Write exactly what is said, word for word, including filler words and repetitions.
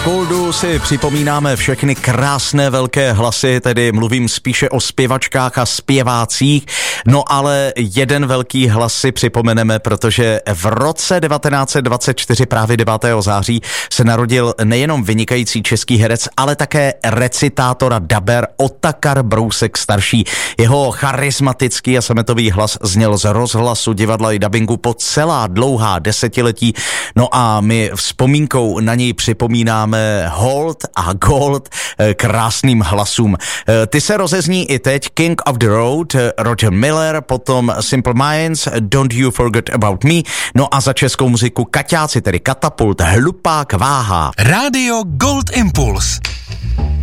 Goldu si připomínáme všechny krásné velké hlasy, tedy mluvím spíše o zpěvačkách a zpěvácích, no ale jeden velký hlas si připomeneme, protože v roce devatenáct set dvacet čtyři, právě devátého září, se narodil nejenom vynikající český herec, ale také recitátor a daber Otakar Brousek starší. Jeho charismatický a sametový hlas zněl z rozhlasu, divadla i dabingu po celá dlouhá desetiletí, no a my vzpomínkou na něj připomínáme hold a gold krásným hlasům. Ty se rozezní i teď: King of the Road, Roger Miller, potom Simple Minds, Don't You Forget About Me, no a za českou muziku Kaťáci, tedy Katapult, Hlupák váha. Rádio Gold Impuls.